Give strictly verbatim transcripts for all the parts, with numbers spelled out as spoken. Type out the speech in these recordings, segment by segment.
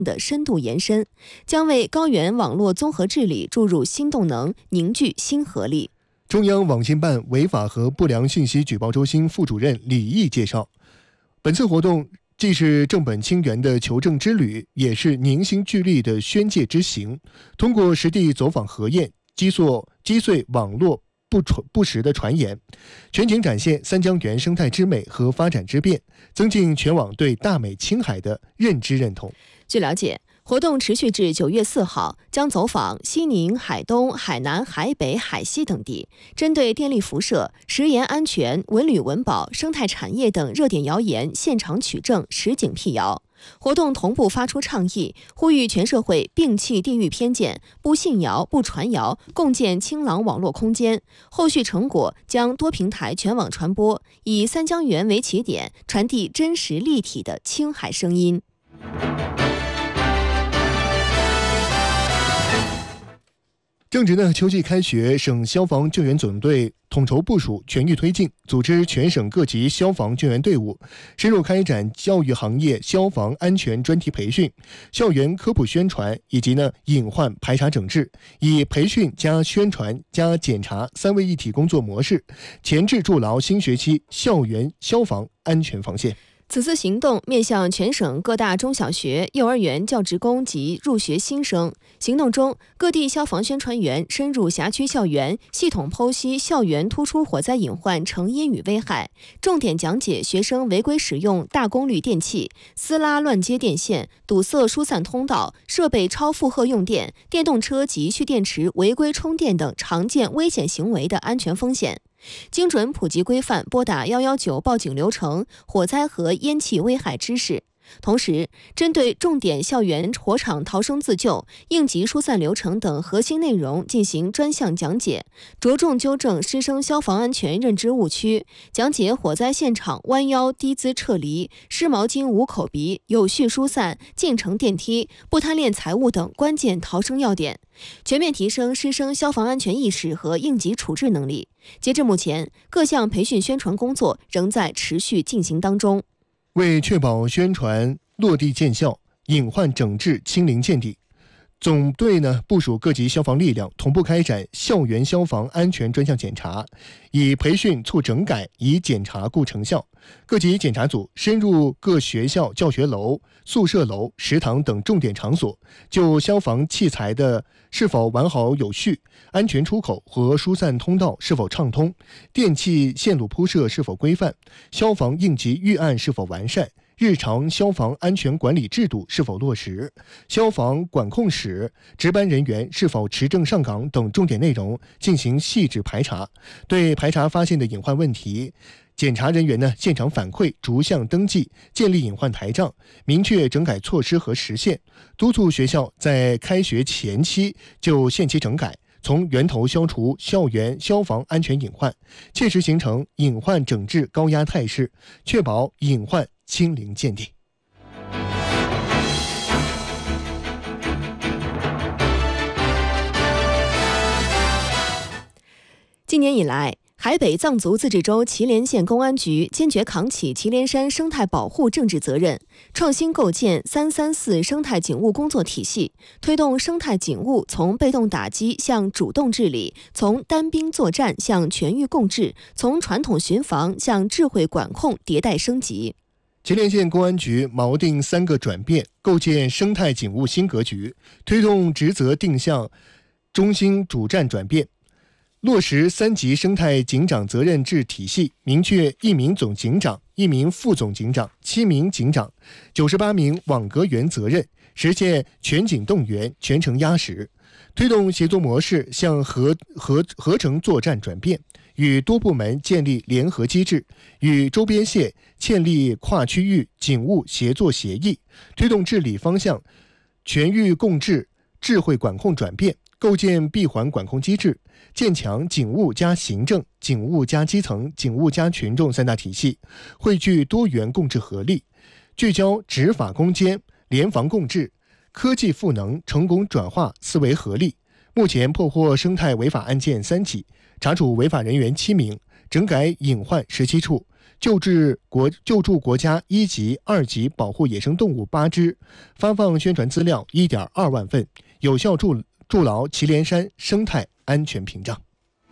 的深度延伸，将为高原网络综合治理注入新动能，凝聚新合力。 中央网信办违法和不良信息举报中心副主任李毅介绍，本次活动既是正本清源的求证之旅，也是凝心聚力的宣介之行。通过实地走访核验，击碎击碎网络不不实的传言，全景展现三江源生态之美和发展之变，增进全网对大美青海的认知认同。 据了解，活动持续至九月四号，将走访西宁、海东、海南、海北、海西等地，针对电力辐射、食盐安全、文旅文保、生态产业等热点谣言现场取证、实景辟谣。活动同步发出倡议，呼吁全社会摒弃地域偏见，不信谣、不传谣，共建清朗网络空间。后续成果将多平台全网传播，以三江源为起点，传递真实立体的青海声音。 正值呢秋季开学，省消防救援总队统筹部署，全域推进，组织全省各级消防救援队伍，深入开展教育行业消防安全专题培训、校园科普宣传以及呢隐患排查整治，以培训加宣传加检查三位一体工作模式，前置筑牢新学期校园消防安全防线。 此次行动面向全省各大中小学、幼儿园教职工及入学新生。行动中，各地消防宣传员深入辖区校园，系统剖析校园突出火灾隐患成因与危害，重点讲解学生违规使用大功率电器、撕拉乱接电线、堵塞疏散通道、设备超负荷用电、电动车及蓄电池违规充电等常见危险行为的安全风险。精准普及规范拨打一一九报警流程、火灾和烟气危害知识。同时，针对重点校园火场逃生自救、应急疏散流程等核心内容进行专项讲解，着重纠正师生消防安全认知误区，讲解火灾现场弯腰低姿撤离、湿毛巾捂口鼻、有序疏散、进城电梯、不贪恋财物等关键逃生要点，全面提升师生消防安全意识和应急处置能力。截至目前，各项培训宣传工作仍在持续进行当中。 为确保宣传落地见效，隐患整治清零见底，总队呢部署各级消防力量，同步开展校园消防安全专项检查，以培训促整改，以检查固成效。各级检查组深入各学校教学楼、宿舍楼、食堂等重点场所，就消防器材的是否完好有序、安全出口和疏散通道是否畅通、电气线路铺设是否规范、消防应急预案是否完善、日常消防安全管理制度是否落实、消防管控室值班人员是否持证上岗等重点内容进行细致排查。对排查发现的隐患问题，检查人员呢现场反馈逐项登记，建立隐患台账，明确整改措施和时限，督促学校在开学前期就限期整改，从源头消除校园消防安全隐患，切实形成隐患整治高压态势，确保隐患清零见底。 今年以来，海北藏族自治州祁连县公安局坚决扛起祁连山生态保护政治责任，创新构建三三四生态警务工作体系，推动生态警务从被动打击向主动治理，从单兵作战向全域共治，从传统巡防向智慧管控迭代升级。 祁连县公安局锚定三个转变，构建生态警务新格局，推动职责定向中心主战转变，落实三级生态警长责任制体系，明确一名总警长、一名副总警长、七名警长、九十八名网格员责任，实现全警动员、全程压实，推动协作模式向合合合成作战转变，与多部门建立联合机制，与周边县建立跨区域警务协作协议，推动治理方向全域共治、智慧管控转变，构建闭环管控机制，建强警务加行政、警务加基层、警务加群众三大体系，汇聚多元共治合力，聚焦执法攻坚、联防共治、科技赋能、成功转化思维合力。目前破获生态违法案件三起，查处违法人员七名，整改隐患十七处， 救治国救助国家一级、二级保护野生动物八只，发放宣传资料一点二万份，有效筑筑牢祁连山生态安全屏障。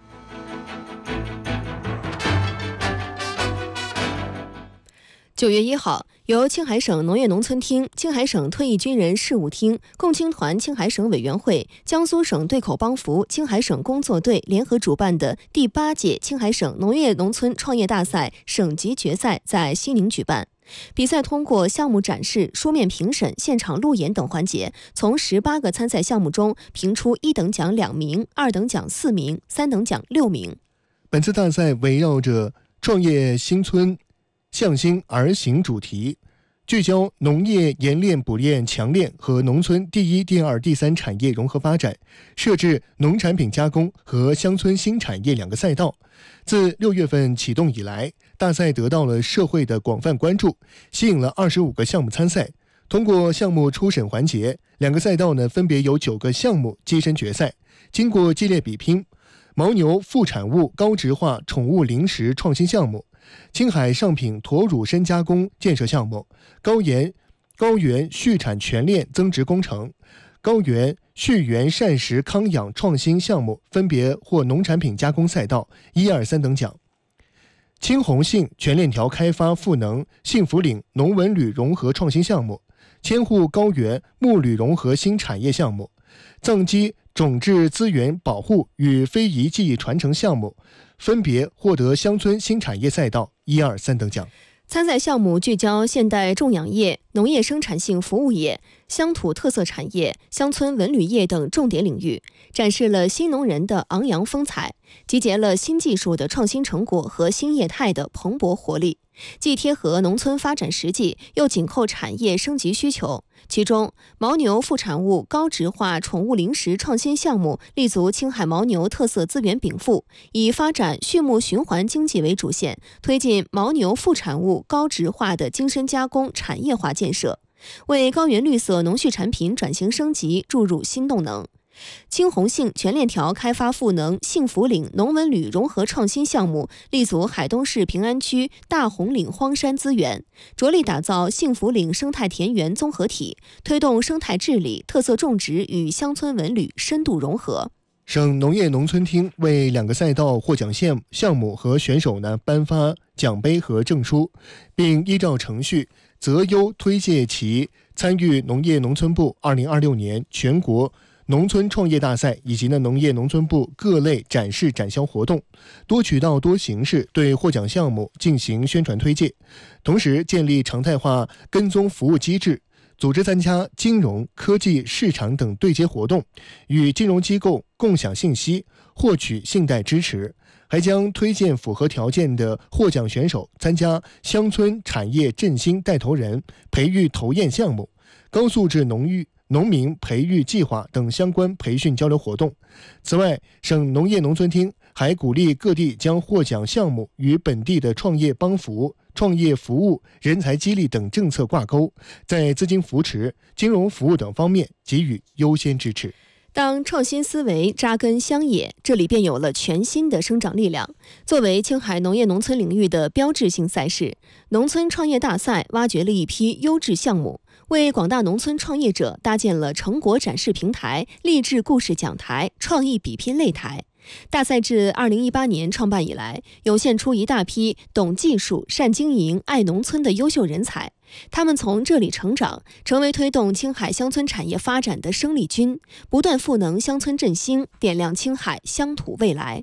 九月一号，由青海省农业农村厅、青海省退役军人事务厅、共青团青海省委员会、江苏省对口帮扶青海省工作队联合主办的第八届青海省农业农村创业大赛省级决赛在西宁举办。比赛通过项目展示、书面评审、现场路演等环节，从十八个参赛项目中评出一等奖两名、二等奖四名、三等奖六名。 本次大赛围绕着创业新村向心而行主题，聚焦农业冶炼、捕炼、强炼和农村第一、第二、第三产业融合发展，设置农产品加工和乡村新产业两个赛道。自六月份启动以来，大赛得到了社会的广泛关注，吸引了二十五个项目参赛。通过项目初审环节，两个赛道呢分别有九个项目跻身决赛。经过激烈比拼，牦牛副产物高质化宠物零食创新项目、青海上品驼乳深加工建设项目、高原高原畜产全链增值工程、高原畜源膳食康养创新项目分别获农产品加工赛道一二三等奖。青红杏全链条开发赋能幸福岭农文旅融合创新项目、千户高原木铝融合新产业项目、藏基种质资源保护与非遗技艺传承项目分别获得乡村新产业赛道一二三等奖。 参赛项目聚焦现代种养业、农业生产性服务业、乡土特色产业、乡村文旅业等重点领域，展示了新农人的昂扬风采，集结了新技术的创新成果和新业态的蓬勃活力，既贴合农村发展实际，又紧扣产业升级需求。其中，牦牛副产物高质化宠物零食创新项目立足青海牦牛特色资源禀赋，以发展畜牧循环经济为主线，推进牦牛副产物高质化的精深加工产业化建设，为高原绿色农畜产品转型升级注入新动能。青红杏全链条开发赋能幸福岭农文旅融合创新项目立足海东市平安区大红岭荒山资源，着力打造幸福岭生态田园综合体，推动生态治理、特色种植与乡村文旅深度融合。 省农业农村厅为两个赛道获奖项项目和选手呢颁发奖杯和证书，并依照程序择优推介其参与农业农村部二零二六年全国农村创业大赛以及呢农业农村部各类展示展销活动，多渠道多形式对获奖项目进行宣传推介，同时建立常态化跟踪服务机制，组织参加金融、科技、市场等对接活动，与金融机构共享信息，获取信贷支持，还将推荐符合条件的获奖选手参加乡村产业振兴带头人培育投验项目、高素质农育农民培育计划等相关培训交流活动。此外，省农业农村厅还鼓励各地将获奖项目与本地的创业帮扶、创业服务、人才激励等政策挂钩，在资金扶持、金融服务等方面给予优先支持。 当创新思维扎根乡野，这里便有了全新的生长力量。作为青海农业农村领域的标志性赛事，农村创业大赛挖掘了一批优质项目，为广大农村创业者搭建了成果展示平台、励志故事讲台、创意比拼擂台。大赛自二零一八年创办以来，涌现出一大批懂技术、善经营、爱农村的优秀人才。他们从这里成长，成为推动青海乡村产业发展的生力军，不断赋能乡村振兴，点亮青海乡土未来。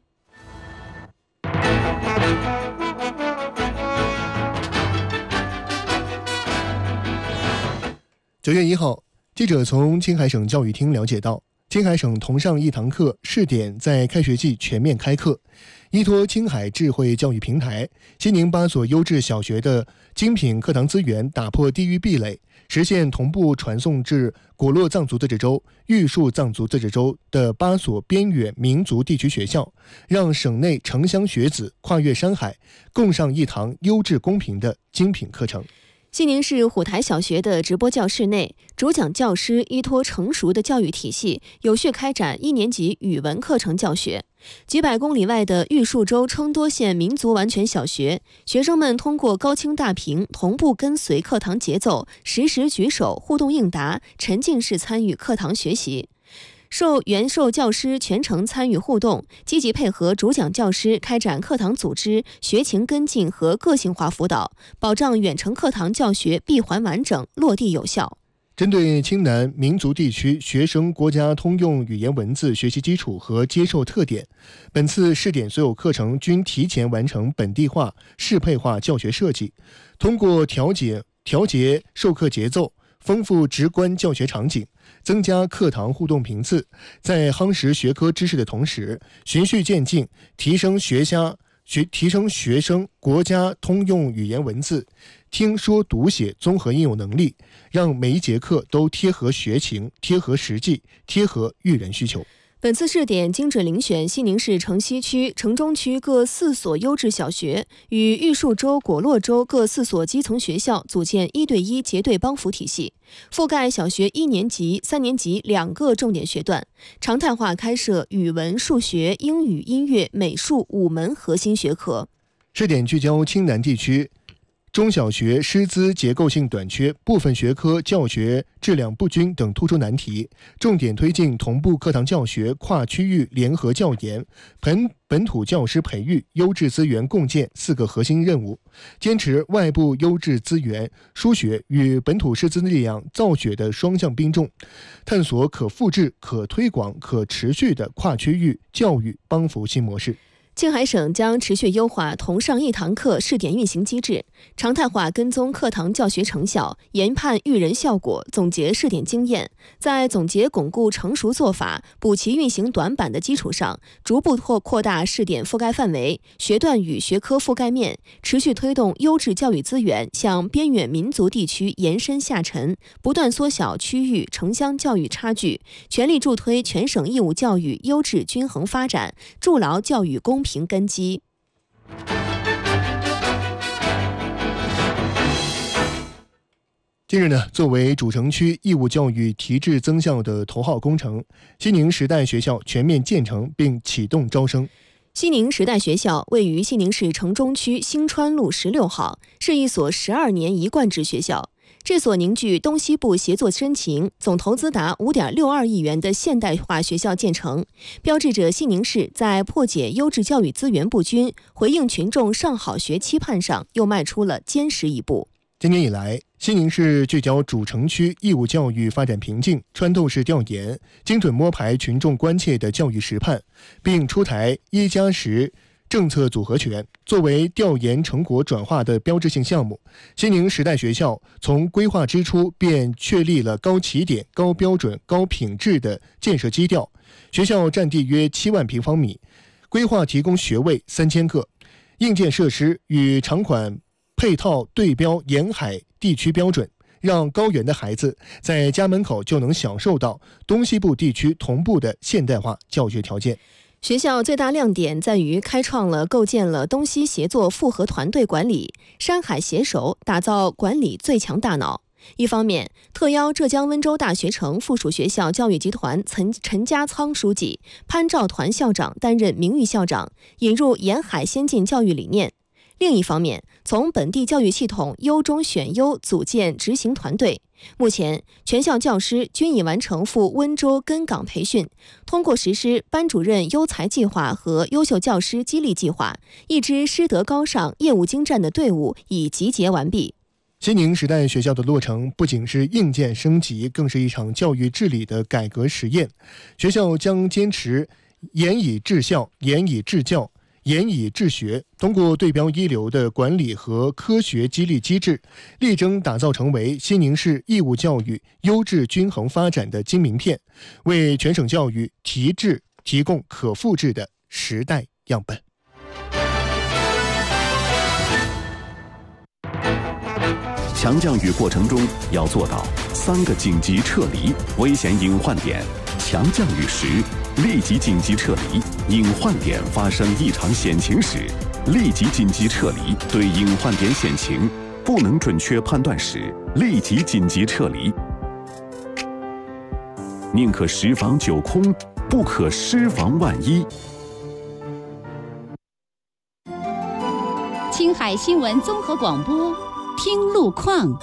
九月一号，记者从青海省教育厅了解到，青海省同上一堂课试点在开学季全面开课。依托青海智慧教育平台，西宁八所优质小学的精品课堂资源打破地域壁垒，实现同步传送至果洛藏族自治州、玉树藏族自治州的八所边远民族地区学校，让省内城乡学子跨越山海，共上一堂优质公平的精品课程。 西宁市虎台小学的直播教室内，主讲教师依托成熟的教育体系，有序开展一年级语文课程教学。几百公里外的玉树州称多县民族完全小学，学生们通过高清大屏同步跟随课堂节奏，实时举手互动应答，沉浸式参与课堂学习。受原授教师全程参与互动，积极配合主讲教师开展课堂组织、学情跟进和个性化辅导，保障远程课堂教学闭环完整、落地有效。 针对青南民族地区学生国家通用语言文字学习基础和接受特点，本次试点所有课程均提前完成本地化、适配化教学设计，通过调节调节授课节奏，丰富直观教学场景，增加课堂互动频次，在夯实学科知识的同时，循序渐进，提升学家学提升学生国家通用语言文字听说读写综合应用能力，让每一节课都贴合学情、贴合实际、贴合育人需求。 本次试点精准遴选西宁市城西区、城中区各四所优质小学，与玉树州、果洛州各四所基层学校组建一对一结对帮扶体系，覆盖小学一年级、三年级两个重点学段，常态化开设语文、数学、英语、音乐、美术五门核心学科。 试点聚焦青南地区中小学师资结构性短缺、部分学科教学质量不均等突出难题，重点推进同步课堂教学、跨区域联合教研、本本土教师培育、优质资源共建四个核心任务，坚持外部优质资源输血与本土师资力量造血的双向并重，探索可复制、可推广、可持续的跨区域教育帮扶新模式。 青海省将持续优化同上一堂课试点运行机制，常态化跟踪课堂教学成效，研判育人效果，总结试点经验，在总结巩固成熟做法、补齐运行短板的基础上，逐步扩扩大试点覆盖范围、学段与学科覆盖面，持续推动优质教育资源向边远民族地区延伸下沉，不断缩小区域城乡教育差距，全力助推全省义务教育优质均衡发展，筑牢教育公平平根基。 近日呢，作为主城区义务教育提质增效的头号工程，西宁时代学校全面建成并启动招生。 西宁时代学校位于西宁市城中区新川路十六号，是一所十二年一贯制学校。这所凝聚东西部协作深情、总投资达 五点六二亿元的现代化学校建成，标志着西宁市在破解优质教育资源不均、回应群众上好学期盼上又迈出了坚实一步。 今年以来，西宁市聚焦主城区义务教育发展瓶颈，穿透式调研，精准摸排群众关切的教育实盼，并出台一加十政策组合拳。作为调研成果转化的标志性项目，西宁时代学校从规划之初便确立了高起点、高标准、高品质的建设基调。学校占地约七万平方米，规划提供学位三千个，硬件设施与场馆配套对标沿海地区标准，让高原的孩子在家门口就能享受到东西部地区同步的现代化教学条件。 学校最大亮点在于开创了构建了东西协作复合团队管理，山海携手打造管理最强大脑。一方面，特邀浙江温州大学城附属学校教育集团陈陈家仓书记、潘兆团校长担任名誉校长，引入沿海先进教育理念。另一方面，从本地教育系统优中选优组建执行团队。目前，全校教师均已完成赴温州根岗培训，通过实施班主任优才计划和优秀教师激励计划，一支师德高尚、业务精湛的队伍已集结完毕。 西宁时代学校的落成不仅是硬件升级，更是一场教育治理的改革实验。学校将坚持严以治校、严以治教、严以治学，通过对标一流的管理和科学激励机制，力争打造成为西宁市义务教育优质均衡发展的金名片，为全省教育提质提供可复制的时代样本。 强降雨过程中要做到三个紧急撤离危险隐患点。强降雨时，立即紧急撤离；隐患点发生异常险情时，立即紧急撤离。对隐患点险情， 不能准确判断时，立即紧急撤离。宁可十防九空，不可失防万一。 青海新闻综合广播，听路况。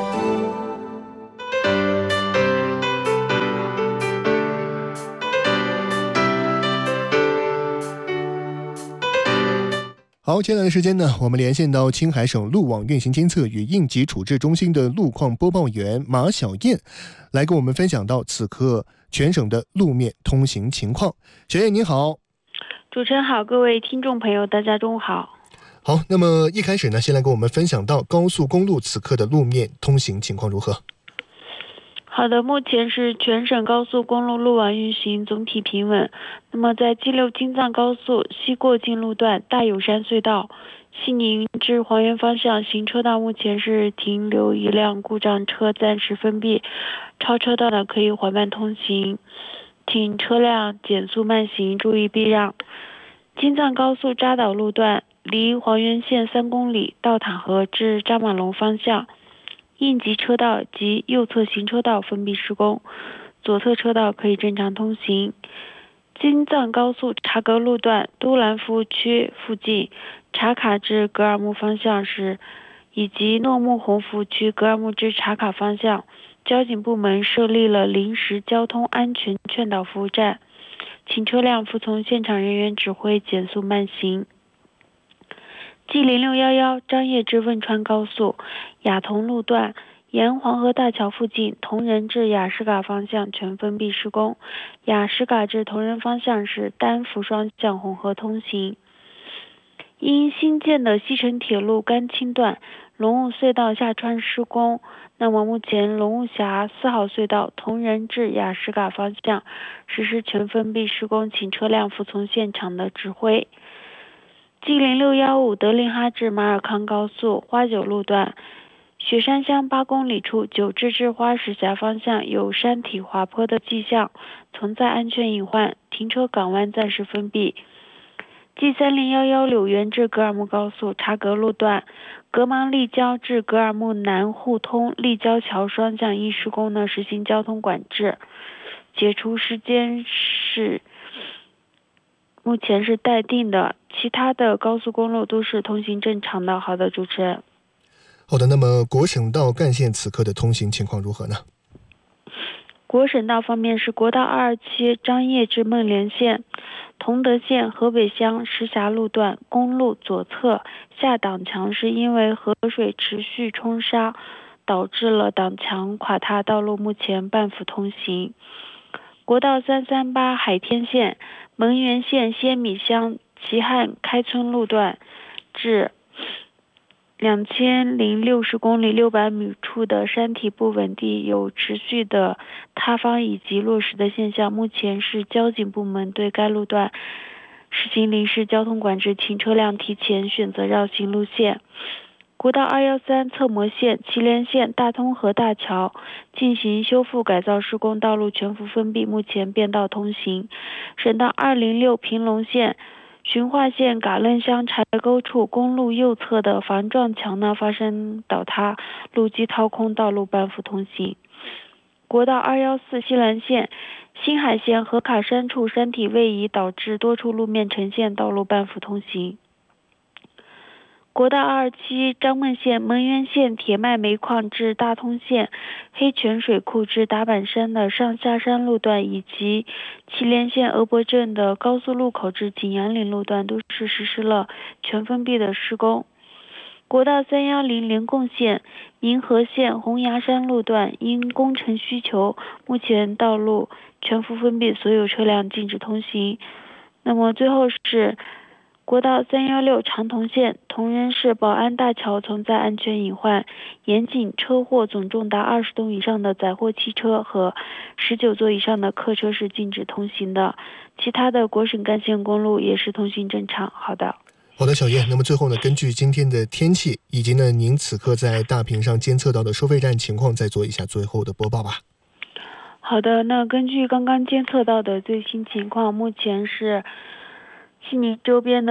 好，接下来的时间呢，我们连线到青海省路网运行监测与应急处置中心的路况播报员马小燕，来跟我们分享到此刻全省的路面通行情况。小燕您好。 主持人好，各位听众朋友大家中午好。 好，那么一开始呢，先来跟我们分享到高速公路此刻的路面通行情况如何？ 好的，目前是全省高速公路路网运行总体平稳。那么在 G 六 京藏高速西过境路段大有山隧道西宁至黄原方向行车道目前是停留一辆故障车，暂时封闭，超车道呢可以缓慢通行，请车辆减速慢行，注意避让。京藏高速扎导路段离黄原县三公里，到塔河至扎马龙方向应急车道及右侧行车道封闭施工，左侧车道可以正常通行。京藏高速察格路段都兰服务区附近察卡至格尔木方向时，以及诺木洪服务区格尔木至察卡方向，交警部门设立了临时交通安全劝导服务站，请车辆服从现场人员指挥减速慢行。G 零六一一张掖至汶川高速雅同路段沿黄河大桥附近同仁至雅什嘎方向全封闭施工，雅什嘎至同仁方向是单幅双向混合通行。因新建的西成铁路甘青段龙雾隧道下穿施工，那么目前龙雾峡四号隧道同仁至雅什嘎方向实施全封闭施工，请车辆服从现场的指挥。G 零六一五德令哈至马尔康高速花九路段雪山乡八公里处九至至花石峡方向有山体滑坡的迹象，存在安全隐患，停车港湾暂时封闭。G 三零一一柳园至格尔木高速察格路段格芒立交至格尔木南互通立交桥双向因施工呢实行交通管制，解除时间是目前是待定的，其他的高速公路都是通行正常的。好的，主持人。 好的，那么国省道干线此刻的通行情况如何呢？ 国省道方面是国道二二七张掖至孟连县同德县河北乡石峡路段公路左侧下挡墙是因为河水持续冲沙导致了挡墙垮塌，道路目前半幅通行。国道三三八海天县蒙源县仙米乡齐汉开村路段至两千零六十公里六百米处的山体不稳地有持续的塌方以及落石的现象，目前是交警部门对该路段实行临时交通管制，请车辆提前选择绕行路线。国道二一三侧模县祁连县大通河大桥进行修复改造施工，道路全幅封闭，目前变道通行。省道二零六平龙县循化县嘎楞乡柴沟处公路右侧的防撞墙呢发生倒塌，路基掏空，道路半幅通行。国道二一四西兰县新海县河卡山处山体位移导致多处路面呈现，道路半幅通行。国道二二七张孟县蒙源县铁脉煤矿至大通县黑泉水库至达坂山的上下山路段，以及祁连县鹅柏镇的高速路口至景阳岭路段都是实施了全封闭的施工。国道三一零临贡县银河县红崖山路段因工程需求，目前道路全幅封闭，所有车辆禁止通行。那么最后是国道三一六长桐县同仁市宝安大桥存在安全隐患，严禁车祸总重达二十吨以上的载货汽车和十九座以上的客车是禁止通行的，其他的国省干线公路也是通行正常。好的。 好的，小叶，那么最后呢，根据今天的天气以及呢您此刻在大屏上监测到的收费站情况，再做一下最后的播报吧。 好的，那根据刚刚监测到的最新情况，目前是西宁周边的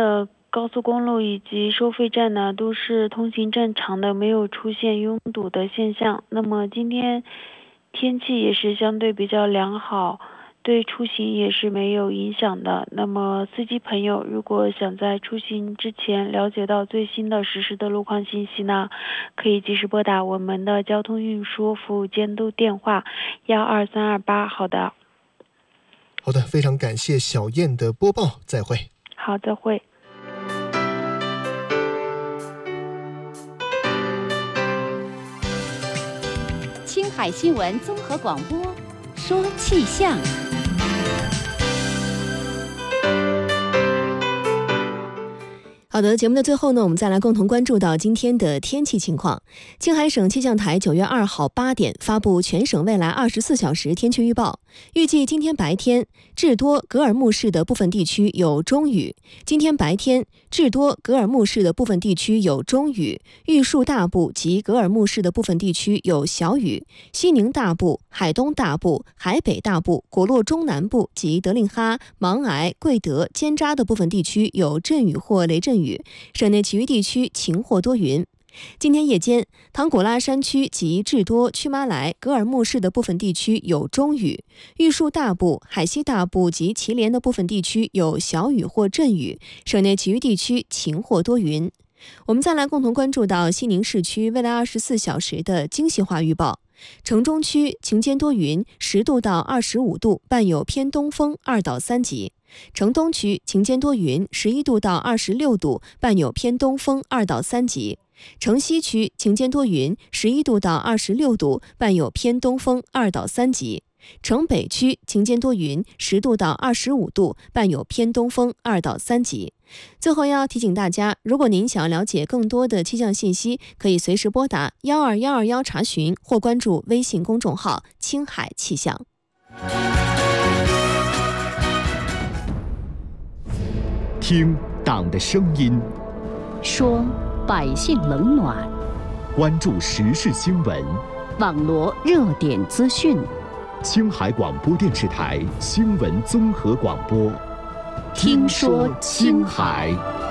高速公路以及收费站呢都是通行正常的，没有出现拥堵的现象。那么今天天气也是相对比较良好，对出行也是没有影响的。那么司机朋友如果想在出行之前了解到最新的实时的路况信息呢，可以及时拨打我们的交通运输服务监督电话幺二三二八。好的， 好的，非常感谢小燕的播报，再会。 好，再会。 青海新闻综合广播，说气象。 好的，节目的最后呢，我们再来共同关注到今天的天气情况。青海省气象台九月二号八点发布全省未来二十四小时天气预报，预计今天白天至多格尔木市的部分地区有中雨。今天白天至多格尔木市的部分地区有中雨，玉树大部及格尔木市的部分地区有小雨，西宁大部、海东大部、海北大部、果洛中南部及德令哈、芒崖、贵德、尖扎的部分地区有阵雨或雷阵雨，省内其余地区晴或多云。今天夜间，唐古拉山区及至多、曲妈莱、格尔木市的部分地区有中雨，玉树大部、海西大部及祁连的部分地区有小雨或阵雨，省内其余地区晴或多云。我们再来共同关注到西宁市区未来二十四小时的精细化预报。城中区晴间多云，十度到二十五度，伴有偏东风二到三级。城东区晴间多云，十一度到二十六度，伴有偏东风二到三级。城西区晴间多云，十一度到二十六度，伴有偏东风二到三级。城北区晴间多云，十度到二十五度，伴有偏东风二到三级。最后要提醒大家，如果您想了解更多的气象信息，可以随时拨打幺二幺二幺查询，或关注微信公众号青海气象。 听党的声音， 说百姓冷暖， 关注时事新闻， 网罗热点资讯。 青海广播电视台新闻综合广播， 听说青海。